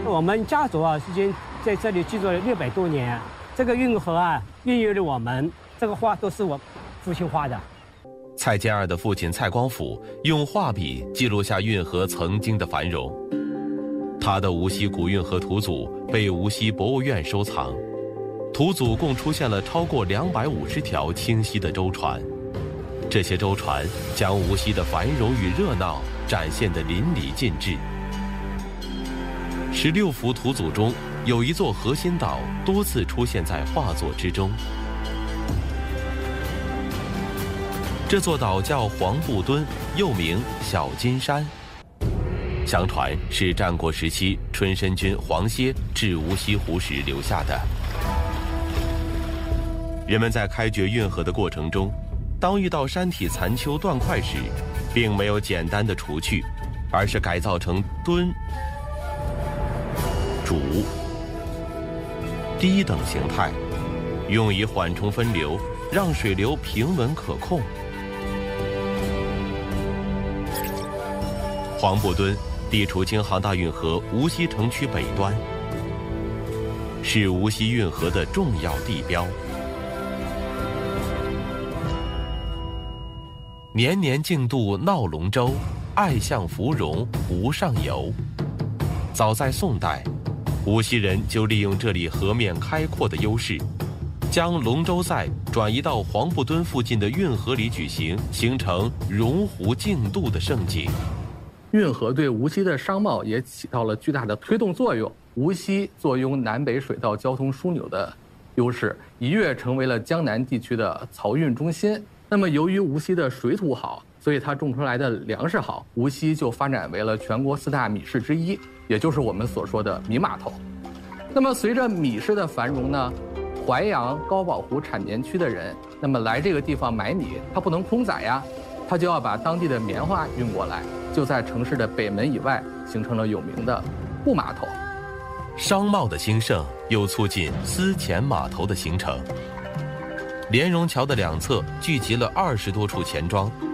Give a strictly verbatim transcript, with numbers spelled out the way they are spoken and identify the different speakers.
Speaker 1: 我们家族啊，已经在这里居住了六百多年。这个运河啊，孕育了我们。这个画都是我父亲画的。
Speaker 2: 蔡健二的父亲蔡光甫用画笔记录下运河曾经的繁荣。他的无锡古运河图组被无锡博物院收藏，图组共出现了超过两百五十条清晰的舟船。这些舟船将无锡的繁荣与热闹展现得淋漓尽致。十六幅图组中，有一座核心岛多次出现在画作之中。这座岛叫黄布墩，又名小金山。相传是战国时期春申君黄歇至无锡湖时留下的。人们在开掘运河的过程中，当遇到山体残丘断块时，并没有简单的除去，而是改造成墩、主低等形态，用以缓冲分流，让水流平稳可控。黄布墩地处京杭大运河无锡城区北端，是无锡运河的重要地标。年年竞渡闹龙舟，爱向芙蓉湖上游。早在宋代，无锡人就利用这里河面开阔的优势，将龙舟赛转移到黄布墩附近的运河里举行，形成蓉湖竞渡的盛景。
Speaker 3: 运河对无锡的商贸也起到了巨大的推动作用。无锡坐拥南北水道交通枢纽的优势，一跃成为了江南地区的漕运中心。那么由于无锡的水土好，所以它种出来的粮食好，无锡就发展为了全国四大米市之一，也就是我们所说的米码头。那么随着米市的繁荣呢，淮阳高宝湖产棉区的人，那么来这个地方买米，他不能空载呀，他就要把当地的棉花运过来，就在城市的北门以外形成了有名的布码头。
Speaker 2: 商贸的兴盛又促进丝钱码头的形成。莲蓉桥的两侧聚集了二十多处钱庄，